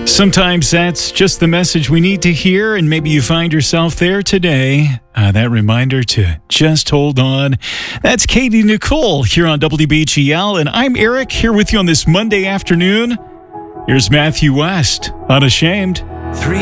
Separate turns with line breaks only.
Sometimes that's just the message we need to hear, and maybe you find yourself there today. That reminder to just hold on. That's Katie Nicole here on WBGL, and I'm Eric here with you on this Monday afternoon. Here's Matthew West, Unashamed.
3